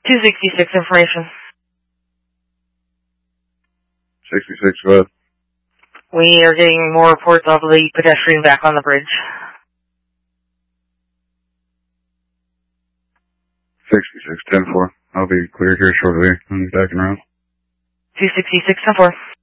266 information. 66, go ahead. We are getting more reports of the pedestrian back on the bridge. 66, 10-4. I'll be clear here shortly. I'm backing around. 266, 10-4.